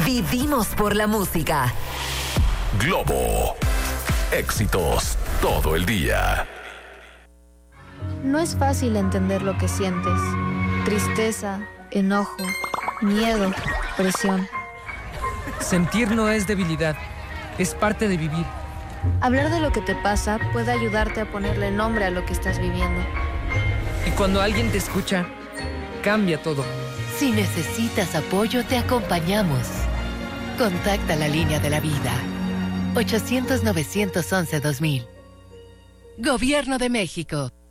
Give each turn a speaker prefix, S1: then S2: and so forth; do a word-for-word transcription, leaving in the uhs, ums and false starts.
S1: Vivimos por la música.
S2: Globo. Éxitos todo el día.
S3: No es fácil entender lo que sientes. Tristeza, enojo, miedo, presión.
S4: Sentir no es debilidad, es parte de vivir.
S3: Hablar de lo que te pasa puede ayudarte a ponerle nombre a lo que estás viviendo.
S4: Y cuando alguien te escucha, cambia todo.
S1: Si necesitas apoyo, te acompañamos. Contacta la línea de la vida. ochocientos, novecientos once, dos mil. Gobierno de México.